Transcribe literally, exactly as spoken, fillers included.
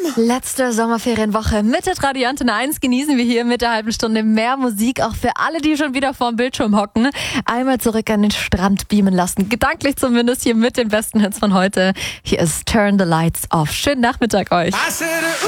Letzte Sommerferienwoche mit der Radio Antenne eins genießen wir hier mit der halben Stunde mehr Musik, auch für alle, die schon wieder vorm Bildschirm hocken. Einmal zurück an den Strand beamen lassen, gedanklich zumindest hier mit den besten Hits von heute. Hier ist Turn the Lights Off. Schönen Nachmittag euch.